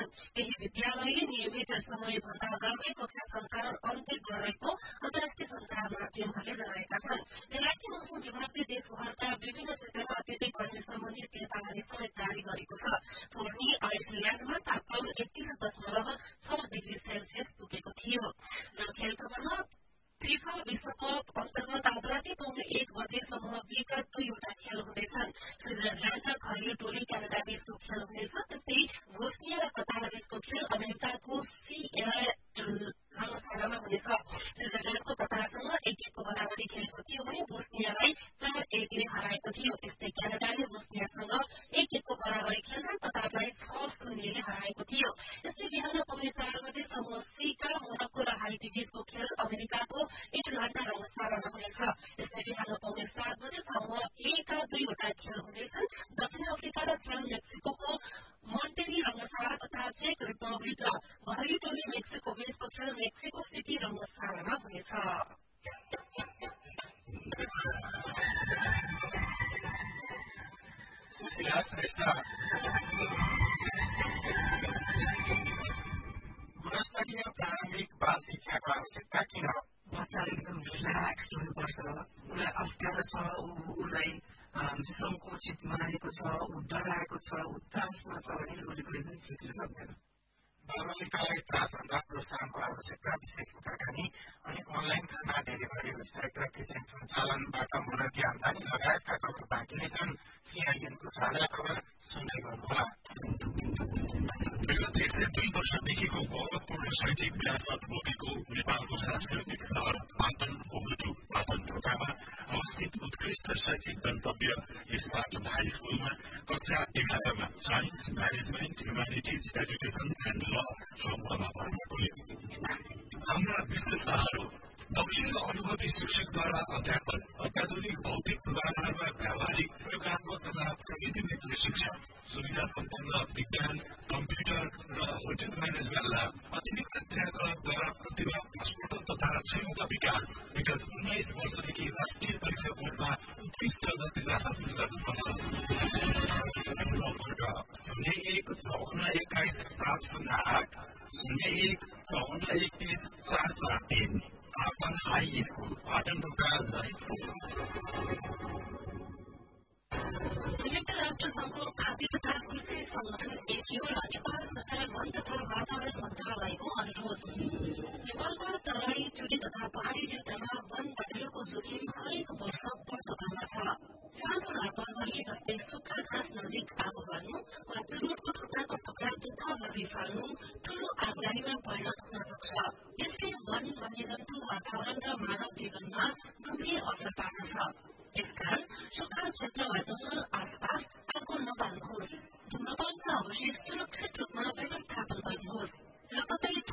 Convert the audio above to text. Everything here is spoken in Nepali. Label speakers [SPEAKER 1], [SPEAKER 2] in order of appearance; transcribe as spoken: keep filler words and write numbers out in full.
[SPEAKER 1] छन्। केही विद्यालयले नियमित समयभन्दा अगावै कक्षा सञ्चालन अन्त्य गरेको अन्तर्राष्ट्रिय सञ्चार माध्यमहरूले जनाएका छन्। बेलायती मौसम विभागले देशभरका विभिन्न क्षेत्रमा अत्यधिक गर्मी सम्बन्धी चेतावनी समेत जारी गरेको छ। पूर्वी आइसल्याण्डमा तापक्रम एकतीस दशमलव छ डिग्री सेल्सियस पुगेको थियो। र खेल खबरमा फिफा विश्वकप अन्तर्गत आज राति पाउने एक बजेसम्म बीका दुईवटा खेल हुँदैछन्। स्विजरल्याण्ड र घरेलु टोली क्यानाडा बीचको खेल हुनेछ। त्यस्तै बोस्निया र कतार बीचको खेल अमेरिकाको सिएटल रंगशालामा हुनेछ। स्विजरल्याण्डको कतारसँग एक एकको बराबरी खेलेको थियो भने बोस्नियालाई चार एकले हराएको थियो। त्यस्तै क्यानाडाले बोस्नियासँग एक एकको बराबरी खेल्दा कतारलाई छ शून्यले हराएको थियो। यस्तै बिहान पाउने चार बजे समूह सीका मोरक्को र हाइटी बीचको खेल अमेरिकाको एटलान्टा रंगशालामा हुनेछ। यस्तै बिहान पाउने सात बजे समूह ए का दुईवटा खेल हुनेछन्। दक्षिण अफ्रिका र खेल मेक्सिको मोन्टेरी रंगशाला तथा चेक रिपब्लिक र घरेलु टोली मेक्सिको बीचको खेल मेक्सिको सिटी रंगशालामा हुनेछ।
[SPEAKER 2] सुशीला श्रेष्ठ गुणस्तरीय प्रारम्भिक बाल शिक्षाको आवश्यकता किन?
[SPEAKER 3] बच्चा एकदम रिल्याक्स्ड हुनुपर्छ। उसलाई अप्ठ्यारो छ, उसलाई सङ्कुचित बनाएको छ, ऊ डराएको छ, ऊ त्रासमा छ भने उसले कुनै पनि सिक्न सक्दैन।
[SPEAKER 2] बालबालिकालाई त्रासभन्दा प्रोत्साहनको आवश्यकता विशेष कुराकानी अनि अनलाइन खाना डेलिभरी वेबसाइट र किचन सञ्चालनबाट मुलकी आमदानी लगायतका खबर बाँकी नै छन्। सीआईएनको साझा खबर सुन्दै गर्नुहोला।
[SPEAKER 4] विगत एक सय दुई वर्षदेखिको गौरवपूर्ण शैक्षिक विरासत बोकेको नेपालको सांस्कृतिक सहर पाटन ओगटु पाटन ढोकामा अवस्थित उत्कृष्ट शैक्षिक गन्तव्य यस पाटन हाई स्कूलमा कक्षा एघारमा science management humanities education and ल समूहमा भर्ना खुल्यो। हाम्रा विशेषताहरू दक्षिण अनुभवी शिक्षकद्वारा अध्यापन, अत्याधुनिक भौतिक पूर्वाधारमा व्यावहारिक प्रयोगात्मक तथा प्रविधिमित शिक्षा, सुविधा सम्पन्न विज्ञान, कम्प्युटर र होटल म्यानेजमेन्ट ल्याब, अतिरिक्त क्रियाकलापद्वारा प्रतिभा प्रस्फुटन तथा क्षमता विकास। विगत उन्नाइस वर्षदेखि राष्ट्रिय परीक्षा बोर्डमा उत्कृष्ट नतिजा हासिल गर्न सफल। सम्पर्क शून्य एक चौवन्न एक्काइस सात शून्य आठ शून्य एक चौवन्न एकतिस चार चार तीन। पाटन हाई स्कूल पाटन ढोका ललितपुर।
[SPEAKER 1] संयुक्त राष्ट्र संघको खाद्य तथा कृषि संगठन एफएओ र नेपाल सरकार वन तथा वातावरण मन्त्रालयको अनुरोध। नेपालका तराई चुरी तथा पहाड़ी क्षेत्रमा वन बढेको जोखिम हरेक वर्ष बढ्दो क्रममा छ। सानो लापरवाही जस्तै सुक्खा घाँस नजिक आगो बाल्नु वा चुरुटको ठुट्टाको टुक्रा दुःखभरि फाल्नु ठूलो आगलागीमा परिणत हुन सक्छ। यसले वन, वन्यजन्तु, वातावरण र मानव जीवनमा गम्भीर असर पार्दछ। यसकारण सुक्खा क्षेत्र वा जंगल आसपास आगो नबाल्नुहोस्।